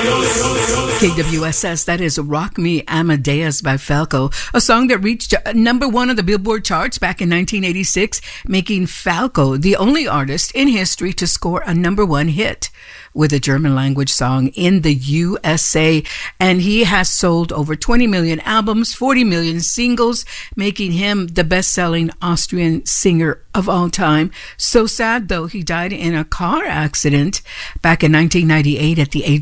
KWSS, that is Rock Me Amadeus by Falco, a song that reached number one on the Billboard charts back in 1986, making Falco the only artist in history to score a number one hit with a German language song in the USA. And he has sold over 20 million albums, 40 million singles, making him the best-selling Austrian singer of all time. So sad, though, he died in a car accident back in 1998 at the age